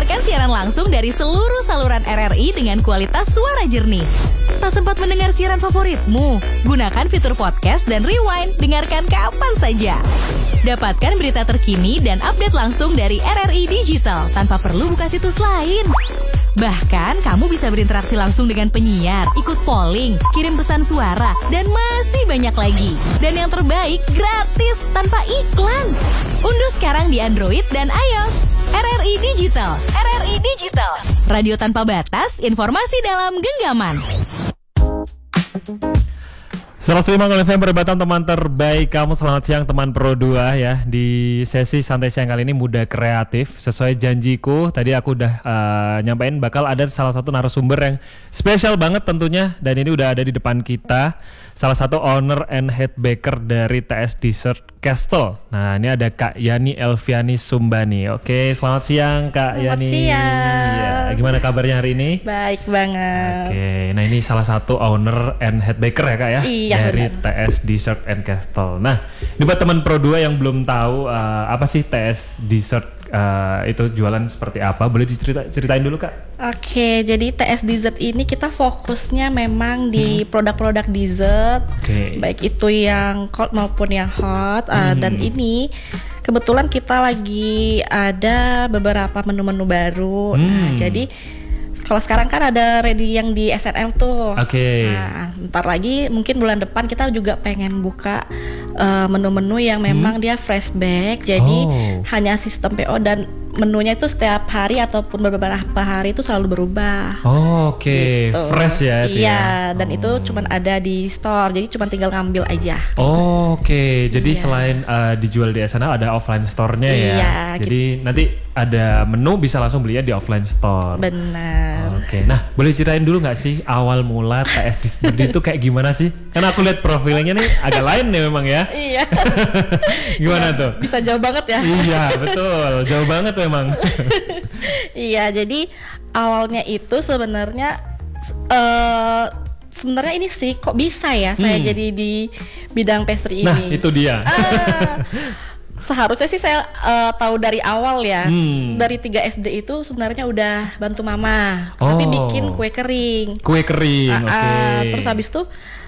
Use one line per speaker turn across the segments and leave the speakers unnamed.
mendengarkan siaran langsung dari seluruh saluran RRI dengan kualitas suara jernih. Tak sempat mendengar siaran favoritmu? Gunakan fitur podcast dan rewind, dengarkan kapan saja. Dapatkan berita terkini dan update langsung dari RRI Digital tanpa perlu buka situs lain. Bahkan kamu bisa berinteraksi langsung dengan penyiar, ikut polling, kirim pesan suara, dan masih banyak lagi. Dan yang terbaik, gratis tanpa iklan. Unduh sekarang di Android dan iOS. RRI Digital. RRI Digital. Radio tanpa batas, informasi dalam genggaman.
105 FM Perdebatan teman terbaik kamu. Selamat siang teman Pro 2 ya. Di sesi santai siang kali ini muda kreatif. Sesuai janjiku tadi aku udah nyampein bakal ada salah satu narasumber yang spesial banget tentunya. Dan ini udah ada di depan kita. Salah satu owner and head baker dari TS Dessert Castle. Nah ini ada Kak Yani Elviani Sumbani. Oke, selamat siang Kak Yani.
Selamat siang.
Ya, gimana kabarnya hari ini?
Baik banget.
Oke, nah ini salah satu owner and head baker ya Kak ya?
Iya,
dari
benar.
TS Dessert and Castle. Nah, ini buat teman Pro 2 yang belum tahu apa sih TS Dessert itu jualan seperti apa? Boleh diceritain dulu Kak?
Oke, jadi TS Dessert ini kita fokusnya memang di produk-produk dessert, baik itu yang cold maupun yang hot. Dan ini kebetulan kita lagi ada beberapa menu-menu baru. Nah, jadi kalau sekarang kan ada ready yang di SNL tuh. Nah, ntar lagi mungkin bulan depan kita juga pengen buka menu-menu yang memang dia fresh bake. Jadi hanya sistem PO dan menunya itu setiap hari ataupun beberapa hari itu selalu berubah. Gitu.
Fresh ya itu.
Iya, dan itu cuman ada di store. Jadi cuman tinggal ngambil aja.
Jadi selain dijual di SNL ada offline store-nya ya.
Iya,
Jadi nanti ada menu bisa langsung belinya di offline store.
Benar.
Nah boleh ceritain dulu nggak sih awal mula TS Dessert itu kayak gimana sih? Karena aku lihat profilnya nih agak lain nih memang ya.
Iya.
Gimana tuh?
Bisa jauh banget ya.
Iya betul, jauh banget memang.
Iya, jadi awalnya itu sebenarnya ini sih kok bisa ya saya jadi di bidang pastry ini.
Nah itu dia.
Seharusnya sih saya tahu dari awal ya. Dari 3 SD itu sebenarnya udah bantu mama, tapi bikin kue kering. Terus habis itu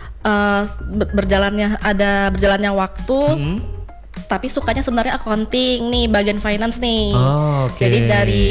berjalannya waktu. Tapi sukanya sebenarnya accounting nih, bagian finance nih. Jadi dari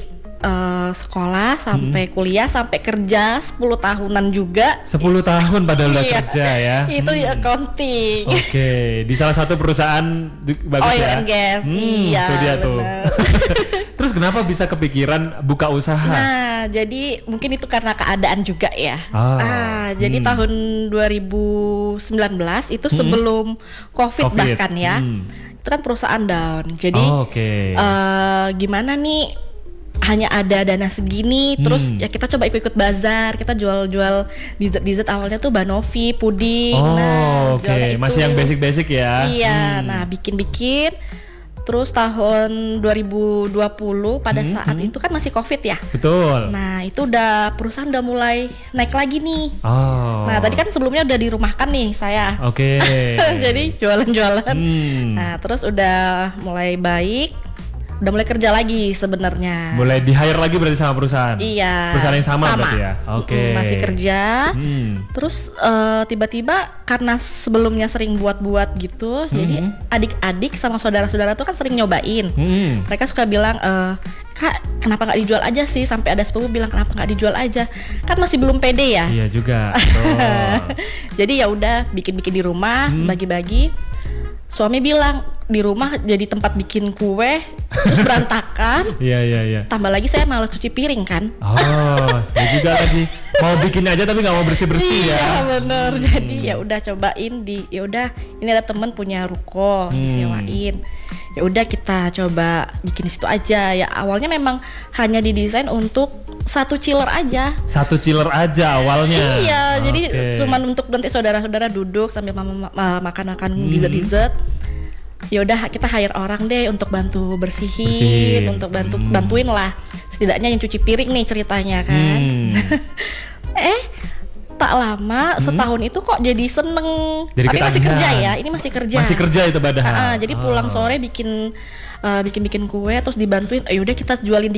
sekolah sampai kuliah sampai kerja 10 tahunan juga.
10 tahun padahal udah kerja ya.
Itu accounting.
Di salah satu perusahaan bagus
Oil
ya.
and gas. Iya.
Itu dia
bener.
tuh. Terus kenapa bisa kepikiran buka usaha?
Nah, jadi mungkin itu karena keadaan juga ya. Jadi tahun 2019 itu sebelum COVID bahkan ya. Itu kan perusahaan down. Jadi gimana nih? Hanya ada dana segini, terus ya kita coba ikut bazar, kita jual dessert awalnya tuh banoffee, puding.
Masih yang basic ya.
Iya, nah bikin. Terus tahun 2020 pada saat itu kan masih COVID ya.
Betul.
Nah itu perusahaan udah mulai naik lagi nih. Nah tadi kan sebelumnya udah dirumahkan nih saya. Jadi jualan-jualan. Nah terus udah mulai baik. Udah mulai kerja lagi sebenarnya.
Mulai di-hire lagi berarti sama perusahaan?
Iya.
Perusahaan yang sama. Berarti ya?
Masih kerja. Terus tiba-tiba karena sebelumnya sering buat-buat gitu, jadi adik-adik sama saudara-saudara tuh kan sering nyobain. Mereka suka bilang, Kak, kenapa gak dijual aja sih? Sampai ada sepupu bilang, kenapa gak dijual aja? Kan masih belum pede ya.
Iya juga.
Jadi ya udah bikin-bikin di rumah, bagi-bagi. Suami bilang di rumah jadi tempat bikin kue terus berantakan.
Iya.
Tambah lagi saya malas cuci piring kan.
Ya juga lagi mau bikin aja tapi nggak mau bersih ya.
Iya bener. Jadi ya udah cobain ya udah ini ada temen punya ruko disewain. Ya udah kita coba bikin di situ aja. Ya awalnya memang hanya didesain untuk satu chiller aja.
Satu chiller aja awalnya.
Iya, jadi cuman untuk nanti saudara-saudara duduk sambil makan-makan dessert. Ya udah kita hire orang deh untuk bantu bersihin. Untuk bantuin lah. Setidaknya yang cuci piring nih ceritanya kan. Tak lama setahun itu kok jadi seneng. Jadi tapi masih kerja ya. Ini masih kerja.
Masih kerja itu padahal.
Jadi pulang sore bikin kue terus dibantuin. Udah kita jualin